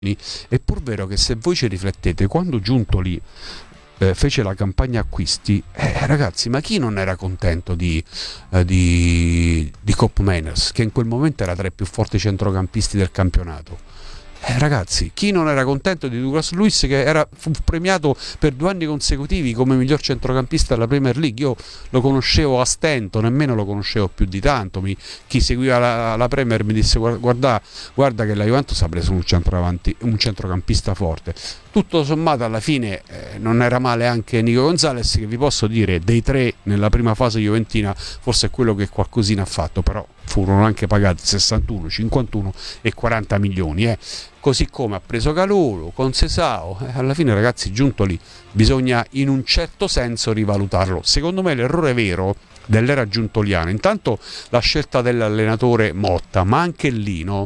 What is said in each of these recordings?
È pur vero che se voi ci riflettete, quando Giuntoli fece la campagna acquisti, ragazzi, ma chi non era contento di Koopmeiners, che in quel momento era tra i più forti centrocampisti del campionato? Ragazzi, chi non era contento di Douglas Luiz, che fu premiato per 2 anni consecutivi come miglior centrocampista della Premier League? Io lo conoscevo a stento, nemmeno lo conoscevo più di tanto. Chi seguiva la Premier mi disse: guarda che la Juventus ha preso un centrocampista forte. Tutto sommato alla fine non era male anche Nico Gonzalez, che vi posso dire dei 3 nella prima fase juventina forse è quello che qualcosina ha fatto, però furono anche pagati 61, 51 e 40 milioni. Così come ha preso Calulu con Sesao. Alla fine, ragazzi, Giuntoli bisogna in un certo senso rivalutarlo. Secondo me l'errore vero dell'era giuntoliana, intanto la scelta dell'allenatore Motta, ma anche Lino,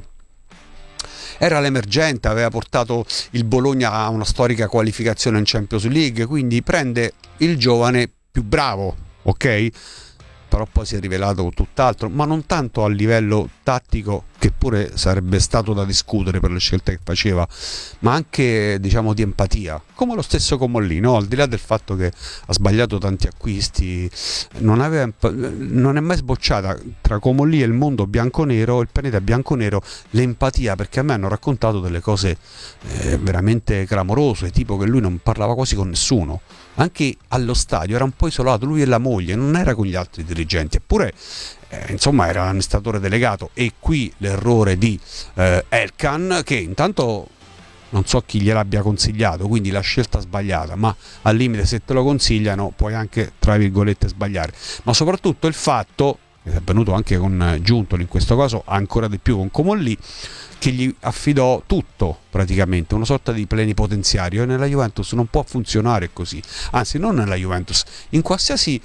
era l'emergente, aveva portato il Bologna a una storica qualificazione in Champions League, quindi prende il giovane più bravo, ok? Però poi si è rivelato tutt'altro, ma non tanto a livello tattico, che pure sarebbe stato da discutere per le scelte che faceva, ma anche, diciamo, di empatia, come lo stesso Comolli, no? Al di là del fatto che ha sbagliato tanti acquisti, non è mai sbocciata tra Comolli e il mondo bianconero, il pianeta bianconero, l'empatia, perché a me hanno raccontato delle cose veramente clamorose, tipo che lui non parlava quasi con nessuno. Anche allo stadio era un po' isolato, lui e la moglie, non era con gli altri dirigenti, eppure insomma era amministratore delegato. E qui l'errore di Elkan, che intanto non so chi gliel'abbia consigliato, quindi la scelta sbagliata, ma al limite se te lo consigliano puoi anche, tra virgolette, sbagliare. Ma soprattutto il fatto, che è avvenuto anche con Giuntoli in questo caso, ancora di più con Comolli, che gli affidò tutto praticamente, una sorta di plenipotenziario, e nella Juventus non può funzionare così, anzi non nella Juventus, in qualsiasi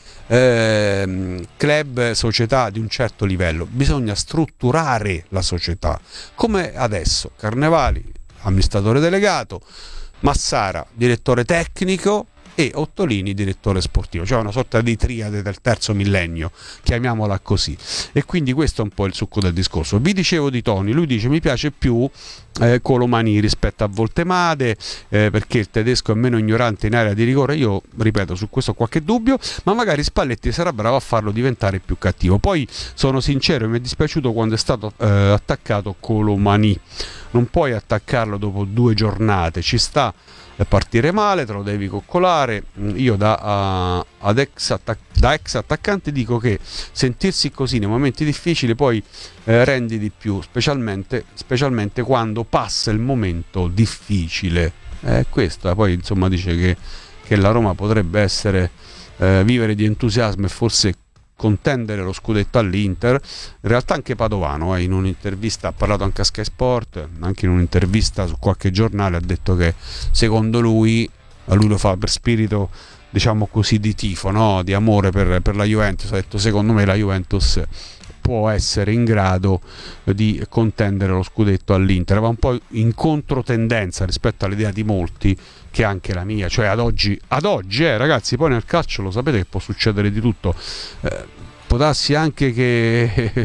club, società di un certo livello bisogna strutturare la società, come adesso Carnevali, amministratore delegato, Massara, direttore tecnico, e Ottolini, direttore sportivo, cioè una sorta di triade del terzo millennio, chiamiamola così. E quindi questo è un po' il succo del discorso. Vi dicevo di Toni, lui dice: mi piace più Colomani rispetto a Voltemade, perché il tedesco è meno ignorante in area di rigore. Io ripeto, su questo ho qualche dubbio, ma magari Spalletti sarà bravo a farlo diventare più cattivo. Poi sono sincero, mi è dispiaciuto quando è stato attaccato Colomani. Non puoi attaccarlo dopo 2 giornate, ci sta partire male, te lo devi coccolare. Io da ex attaccante dico che sentirsi così nei momenti difficili poi rendi di più, specialmente quando passa il momento difficile. Questo poi insomma dice che la Roma potrebbe essere vivere di entusiasmo e forse contendere lo scudetto all'Inter. In realtà anche Padovano in un'intervista ha parlato anche a Sky Sport, anche in un'intervista su qualche giornale ha detto che secondo lui lo fa per spirito, diciamo così, di tifo, no? Di amore per la Juventus. Ha detto: secondo me la Juventus può essere in grado di contendere lo scudetto all'Inter. Va un po' in controtendenza rispetto all'idea di molti, che è anche la mia, cioè ad oggi ragazzi, poi nel calcio lo sapete che può succedere di tutto, può darsi anche che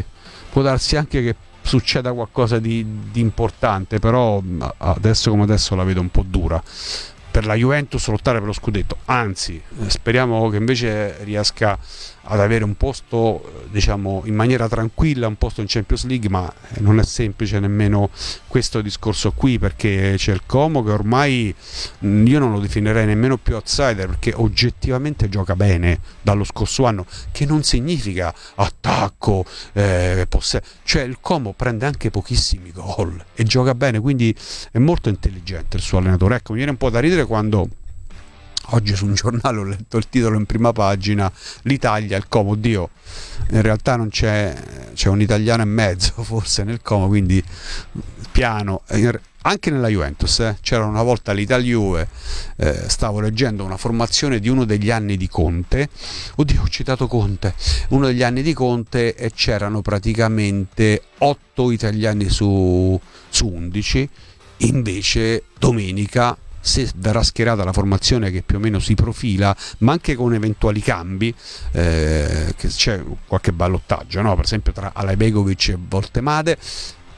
succeda qualcosa di importante, però adesso come adesso la vedo un po' dura per la Juventus lottare per lo scudetto. Anzi, speriamo che invece riesca ad avere un posto, diciamo, in maniera tranquilla, un posto in Champions League, ma non è semplice nemmeno questo discorso qui, perché c'è il Como che ormai io non lo definirei nemmeno più outsider, perché oggettivamente gioca bene dallo scorso anno, che non significa attacco, cioè il Como prende anche pochissimi gol e gioca bene, quindi è molto intelligente il suo allenatore. Ecco, mi viene un po' da ridere quando oggi su un giornale ho letto il titolo in prima pagina: l'Italia, il Como. Oddio, in realtà non c'è un italiano e mezzo forse nel Como, quindi piano. Anche nella Juventus c'era una volta l'Italia-Juve, stavo leggendo una formazione di uno degli anni di Conte, oddio ho citato Conte, uno degli anni di Conte, e c'erano praticamente 8 italiani su 11. Invece domenica, se verrà schierata la formazione che più o meno si profila, ma anche con eventuali cambi, che c'è qualche ballottaggio, no? Per esempio tra Alajbegovic e Voltemade,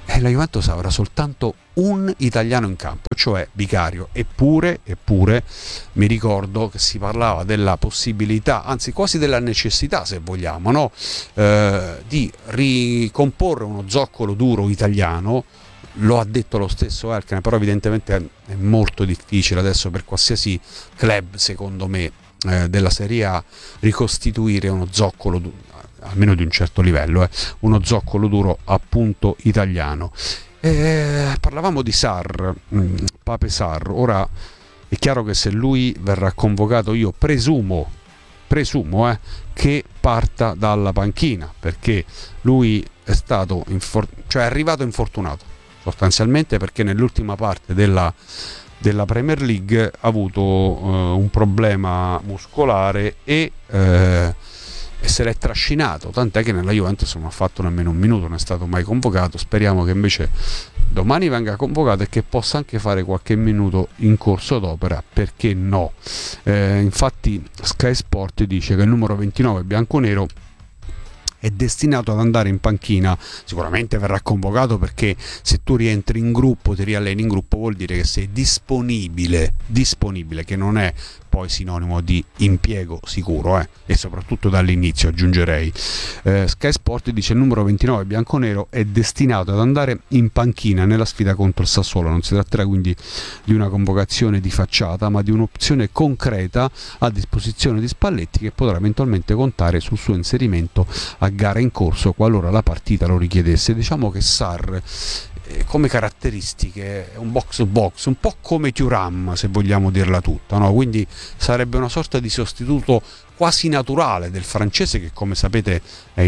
la Juventus avrà soltanto un italiano in campo, cioè Vicario. Eppure mi ricordo che si parlava della possibilità, anzi quasi della necessità, se vogliamo, no? Di ricomporre uno zoccolo duro italiano. Lo ha detto lo stesso Elkann, però evidentemente è molto difficile adesso per qualsiasi club, secondo me, della Serie A, ricostituire uno zoccolo almeno di un certo livello, uno zoccolo duro appunto italiano. Parlavamo di Sarr, Pape Sarr. Ora è chiaro che se lui verrà convocato, io presumo che parta dalla panchina, perché lui è stato è arrivato infortunato sostanzialmente, perché nell'ultima parte della Premier League ha avuto un problema muscolare e se l'è trascinato, tant'è che nella Juventus non ha fatto nemmeno un minuto, non è stato mai convocato. Speriamo che invece domani venga convocato e che possa anche fare qualche minuto in corso d'opera, perché no? Infatti Sky Sport dice che il numero 29 bianconero è destinato ad andare in panchina. Sicuramente verrà convocato, perché se tu rientri in gruppo, ti rialleni in gruppo, vuol dire che sei disponibile, che non è poi sinonimo di impiego sicuro, e soprattutto dall'inizio, aggiungerei. Sky Sport dice il numero 29 bianconero è destinato ad andare in panchina nella sfida contro il Sassuolo. Non si tratterà quindi di una convocazione di facciata, ma di un'opzione concreta a disposizione di Spalletti, che potrà eventualmente contare sul suo inserimento a gara in corso qualora la partita lo richiedesse. Diciamo che Sarr come caratteristiche è un box to box, un po' come Thuram, se vogliamo dirla tutta, no? Quindi sarebbe una sorta di sostituto quasi naturale del francese, che come sapete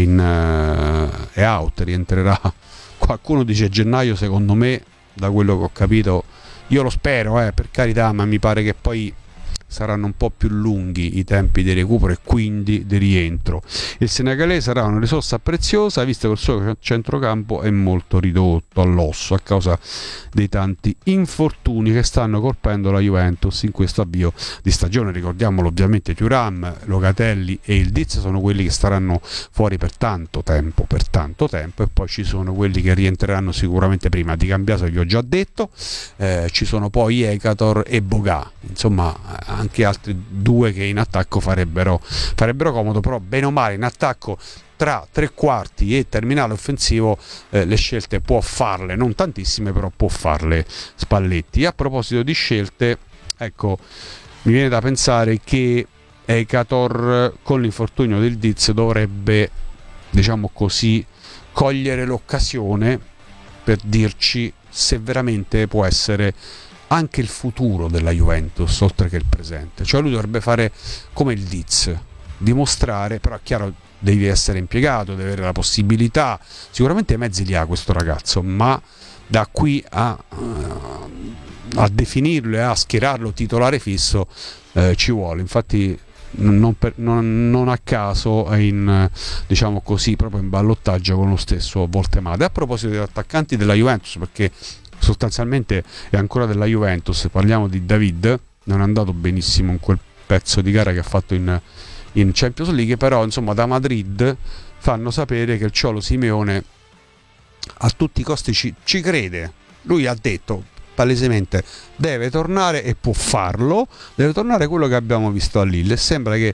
è out, rientrerà, qualcuno dice gennaio, secondo me, da quello che ho capito, io lo spero, per carità, ma mi pare che poi saranno un po' più lunghi i tempi di recupero e quindi di rientro. Il senegalese sarà una risorsa preziosa, visto che il suo centrocampo è molto ridotto all'osso a causa dei tanti infortuni che stanno colpendo la Juventus in questo avvio di stagione. Ricordiamolo, ovviamente Thuram, Locatelli e il Diz sono quelli che staranno fuori per tanto tempo, e poi ci sono quelli che rientreranno sicuramente prima. Di Cambiaso vi ho già detto, ci sono poi Ekator e Boga, insomma anche altri due che in attacco farebbero comodo, però bene o male in attacco tra tre quarti e terminale offensivo le scelte può farle, non tantissime, però può farle Spalletti. E a proposito di scelte, ecco, mi viene da pensare che Ekator con l'infortunio del Diz dovrebbe, diciamo così, cogliere l'occasione per dirci se veramente può essere anche il futuro della Juventus oltre che il presente. Cioè lui dovrebbe fare come il Diz, dimostrare, però è chiaro, devi essere impiegato, deve avere la possibilità, sicuramente i mezzi li ha questo ragazzo, ma da qui a definirlo e a schierarlo titolare fisso ci vuole. Infatti non a caso è in, diciamo così, proprio in ballottaggio con lo stesso Voltemade. A proposito degli attaccanti della Juventus, perché sostanzialmente è ancora della Juventus, parliamo di David, non è andato benissimo in quel pezzo di gara che ha fatto in Champions League, però insomma da Madrid fanno sapere che il Cholo Simeone a tutti i costi ci crede. Lui ha detto palesemente deve tornare e può farlo, deve tornare quello che abbiamo visto a Lille, e sembra che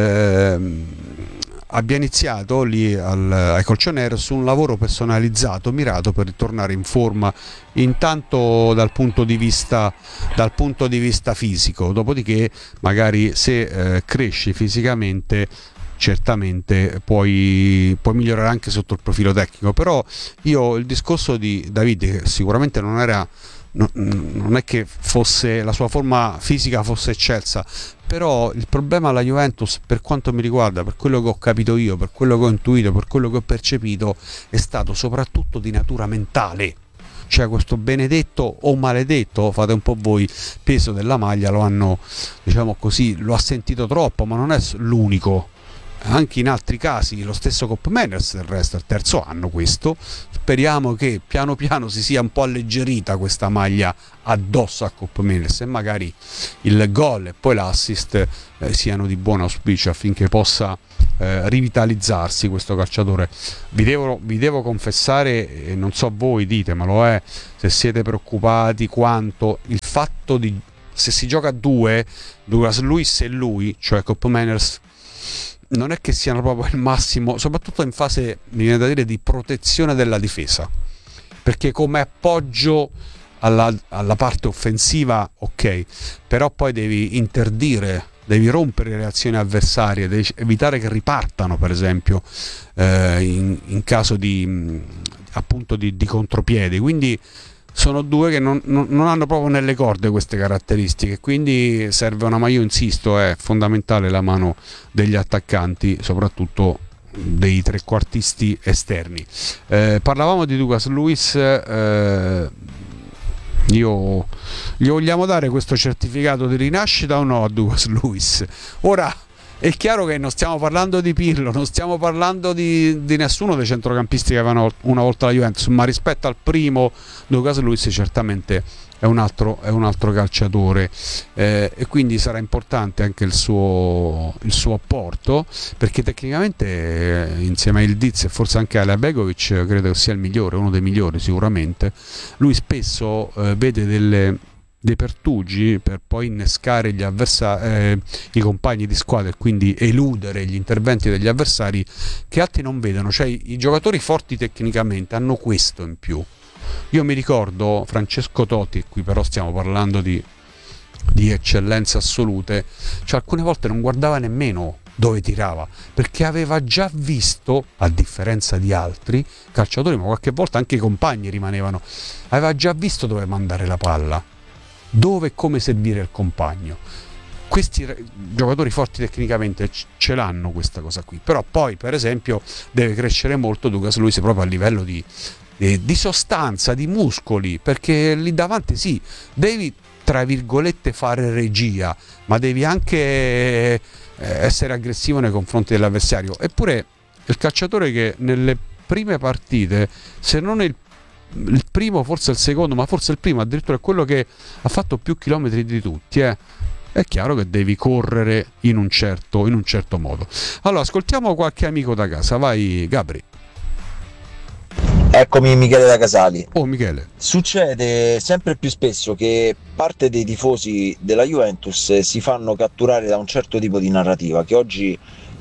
abbia iniziato lì ai Colchoneros un lavoro personalizzato, mirato per ritornare in forma, intanto dal punto di vista fisico, dopodiché magari se cresci fisicamente certamente puoi migliorare anche sotto il profilo tecnico. Però il discorso di David, che sicuramente non è che fosse la sua forma fisica fosse eccelsa, però il problema alla Juventus, per quanto mi riguarda, per quello che ho capito io, per quello che ho intuito, per quello che ho percepito, è stato soprattutto di natura mentale. Cioè questo benedetto o maledetto, fate un po' voi, peso della maglia lo hanno, diciamo così, lo ha sentito troppo, ma non è l'unico. Anche in altri casi, lo stesso Koopmeiners del resto, il terzo anno questo, speriamo che piano piano si sia un po' alleggerita questa maglia addosso a Koopmeiners e magari il gol e poi l'assist siano di buon auspicio affinché possa rivitalizzarsi questo calciatore. Vi devo confessare, e non so voi, ditemelo, se siete preoccupati quanto il fatto di, se si gioca a due, Douglas Luiz e lui, cioè Koop Meiners, non è che siano proprio il massimo, soprattutto in fase, mi viene da dire, di protezione della difesa, perché come appoggio alla parte offensiva ok, però poi devi interdire, devi rompere le reazioni avversarie, devi evitare che ripartano, per esempio in caso di appunto di contropiede. Quindi sono due che non hanno proprio nelle corde queste caratteristiche, quindi serve una, ma io insisto, è fondamentale la mano degli attaccanti, soprattutto dei trequartisti esterni. Parlavamo di Douglas Luiz, io gli vogliamo dare questo certificato di rinascita o no a Douglas Luiz? Ora è chiaro che non stiamo parlando di Pirlo, non stiamo parlando di nessuno dei centrocampisti che avevano una volta la Juventus, ma rispetto al primo Douglas Luiz certamente è un altro calciatore, e quindi sarà importante anche il suo apporto, perché tecnicamente insieme a Ildiz e forse anche a Begovic credo che sia il migliore, uno dei migliori sicuramente. Lui spesso vede dei pertugi per poi innescare i compagni di squadra e quindi eludere gli interventi degli avversari che altri non vedono. Cioè i giocatori forti tecnicamente hanno questo in più. Io mi ricordo Francesco Totti, qui però stiamo parlando di eccellenze assolute, cioè alcune volte non guardava nemmeno dove tirava, perché aveva già visto, a differenza di altri calciatori, ma qualche volta anche i compagni rimanevano, aveva già visto dove mandare la palla, dove e come servire il compagno. Questi giocatori forti tecnicamente ce l'hanno questa cosa qui, però poi per esempio deve crescere molto Douglas Luiz proprio a livello di sostanza, di muscoli, perché lì davanti sì, devi tra virgolette fare regia, ma devi anche essere aggressivo nei confronti dell'avversario. Eppure il calciatore che nelle prime partite, se non il primo, forse il secondo, ma forse il primo addirittura, è quello che ha fatto più chilometri di tutti, è chiaro che devi correre in un certo modo. Allora ascoltiamo qualche amico da casa, vai Gabri. Eccomi, Michele da Casali. Oh Michele. Succede sempre più spesso che parte dei tifosi della Juventus si fanno catturare da un certo tipo di narrativa che oggi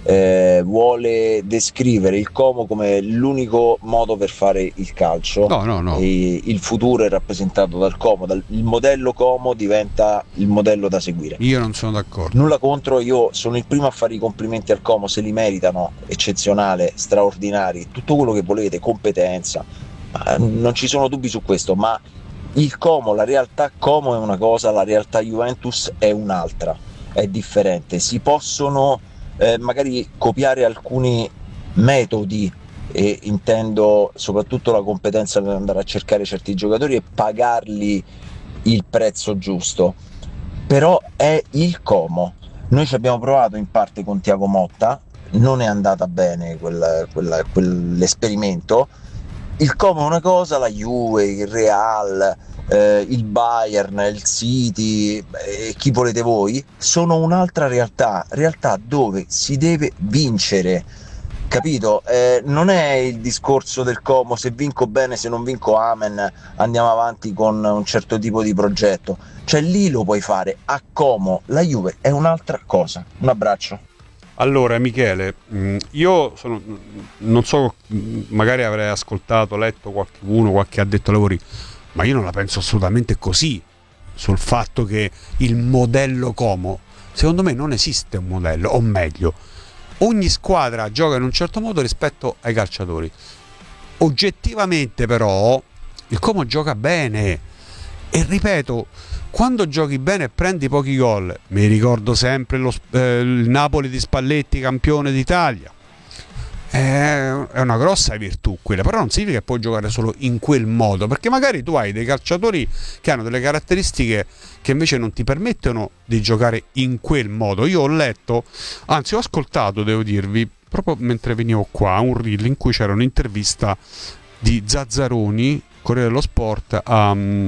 vuole descrivere il Como come l'unico modo per fare il calcio. No. E il futuro è rappresentato dal Como, il modello Como diventa il modello da seguire. Io non sono d'accordo. Nulla contro, io sono il primo a fare i complimenti al Como, se li meritano, eccezionale, straordinari, tutto quello che volete, competenza, non ci sono dubbi su questo, ma il Como, la realtà Como è una cosa, la realtà Juventus è un'altra, è differente. Si possono magari copiare alcuni metodi, e intendo soprattutto la competenza per andare a cercare certi giocatori e pagarli il prezzo giusto, però è il Como. Noi ci abbiamo provato in parte con Thiago Motta, non è andata bene quell'esperimento. Il Como è una cosa, la Juve, il Real, il Bayern, il City, chi volete voi, sono un'altra realtà dove si deve vincere, capito? Non è il discorso del Como, se vinco bene, se non vinco amen, andiamo avanti con un certo tipo di progetto, cioè lì lo puoi fare. A Como la Juve è un'altra cosa. Un abbraccio. Allora Michele, io non so, magari avrei ascoltato, letto qualche addetto ai lavori, ma io non la penso assolutamente così sul fatto che il modello Como, secondo me non esiste un modello, o meglio, ogni squadra gioca in un certo modo rispetto ai calciatori. Oggettivamente però il Como gioca bene, e ripeto, quando giochi bene e prendi pochi gol, mi ricordo sempre il Napoli di Spalletti campione d'Italia, è una grossa virtù quella, però non significa che puoi giocare solo in quel modo, perché magari tu hai dei calciatori che hanno delle caratteristiche che invece non ti permettono di giocare in quel modo. Io ho letto, anzi ho ascoltato, devo dirvi, proprio mentre venivo qua, un reel in cui c'era un'intervista di Zazzaroni, Corriere dello Sport,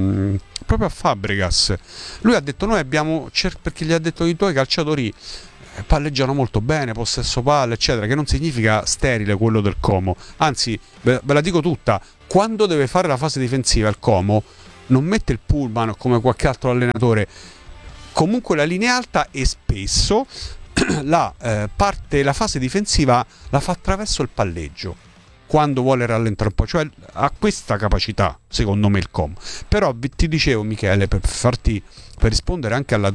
proprio a Fabregas. Lui ha detto: noi abbiamo perché gli ha detto i tuoi calciatori palleggiano molto bene, possesso palla eccetera, che non significa sterile quello del Como, anzi ve la dico tutta, quando deve fare la fase difensiva il Como non mette il pullman come qualche altro allenatore, comunque la linea alta, e spesso la fase difensiva la fa attraverso il palleggio quando vuole rallentare un po', cioè ha questa capacità secondo me il Como. Però ti dicevo, Michele, per rispondere anche al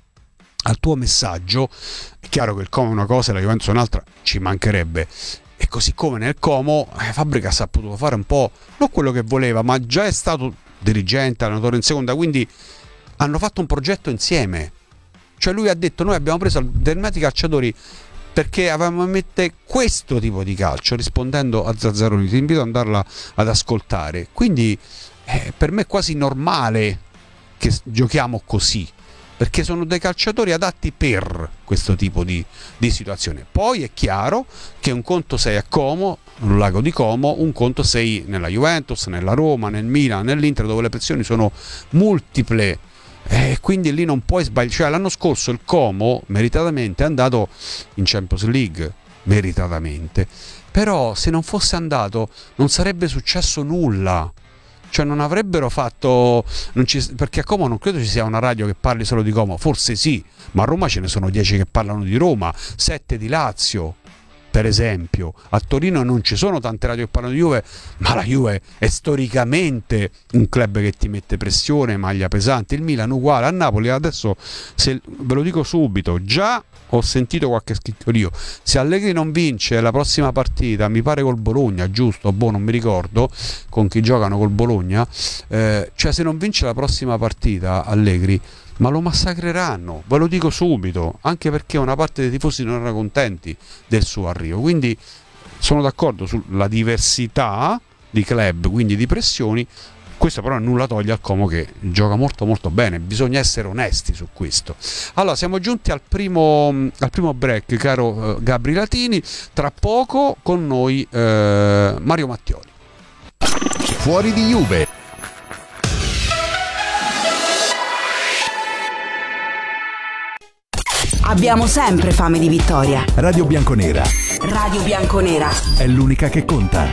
tuo messaggio, è chiaro che il Como è una cosa e la Juventus è un'altra, ci mancherebbe, e così come nel Como Fabregas ha potuto fare un po' non quello che voleva, ma già è stato dirigente, allenatore in seconda, quindi hanno fatto un progetto insieme, cioè lui ha detto: noi abbiamo preso determinati calciatori perché avevamo in mente questo tipo di calcio, rispondendo a Zazzaroni. Ti invito ad andarla ad ascoltare. Quindi per me è quasi normale che giochiamo così, perché sono dei calciatori adatti per questo tipo di situazione. Poi è chiaro che un conto sei a Como, un lago di Como, un conto sei nella Juventus, nella Roma, nel Milan, nell'Inter, dove le pressioni sono multiple. Quindi lì non puoi sbagliare. Cioè, l'anno scorso il Como meritatamente è andato in Champions League, meritatamente, però se non fosse andato non sarebbe successo nulla, cioè non avrebbero fatto, perché a Como non credo ci sia una radio che parli solo di Como, forse sì, ma a Roma ce ne sono 10 che parlano di Roma, 7 di Lazio per esempio. A Torino non ci sono tante radio che parlano di Juve, ma la Juve è storicamente un club che ti mette pressione, maglia pesante. Il Milan uguale, a Napoli adesso, ve lo dico subito, già ho sentito qualche scrittorio, se Allegri non vince la prossima partita, mi pare col Bologna, giusto? Non mi ricordo con chi giocano col Bologna, cioè se non vince la prossima partita Allegri, ma lo massacreranno, ve lo dico subito, anche perché una parte dei tifosi non era contenti del suo arrivo. Quindi sono d'accordo sulla diversità di club, quindi di pressioni. Questo però nulla toglie al Como che gioca molto molto bene, bisogna essere onesti su questo. Allora, siamo giunti al primo break, caro Gabri Latini. Tra poco con noi Mario Mattioli. Fuori di Juve. Abbiamo sempre fame di vittoria. Radio Bianconera. Radio Bianconera È l'unica che conta.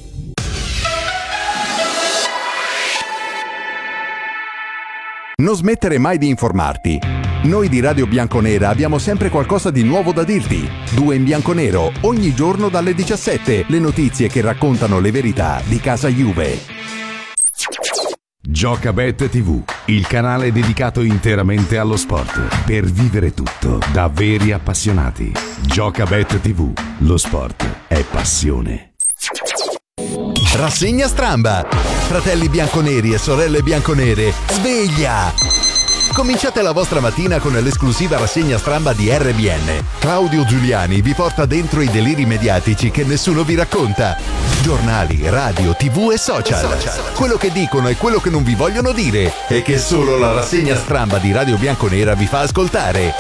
Non smettere mai di informarti. Noi di Radio Bianconera abbiamo sempre qualcosa di nuovo da dirti. 2 in bianconero, ogni giorno dalle 17. Le notizie che raccontano le verità di casa Juve. Giocabet TV, il canale dedicato interamente allo sport, per vivere tutto da veri appassionati. Giocabet TV, lo sport è passione. Rassegna Stramba. Fratelli bianconeri e sorelle bianconere, sveglia! Cominciate la vostra mattina con l'esclusiva rassegna Stramba di RBN. Claudio Giuliani vi porta dentro i deliri mediatici che nessuno vi racconta. Giornali, radio, TV e social. Quello che dicono e quello che non vi vogliono dire e che solo la rassegna Stramba di Radio Bianconera vi fa ascoltare.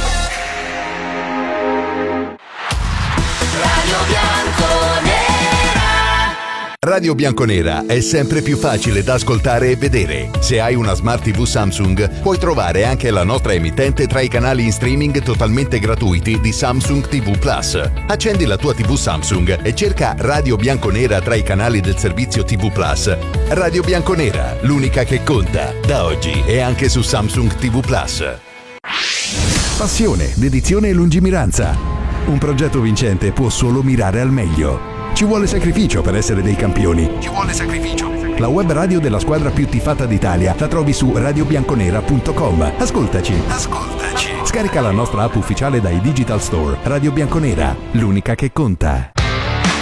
Radio Bianconera. Radio Bianconera è sempre più facile da ascoltare e vedere. Se hai una Smart TV Samsung, puoi trovare anche la nostra emittente tra i canali in streaming totalmente gratuiti di Samsung TV Plus. Accendi la tua TV Samsung e cerca Radio Bianconera tra i canali del servizio TV Plus. Radio Bianconera, l'unica che conta, da oggi e anche su Samsung TV Plus. Passione, dedizione e lungimiranza. Un progetto vincente può solo mirare al meglio. Ci vuole sacrificio per essere dei campioni. La web radio della squadra più tifata d'Italia la trovi su radiobianconera.com. Ascoltaci. Scarica la nostra app ufficiale dai Digital Store. Radio Bianconera, l'unica che conta.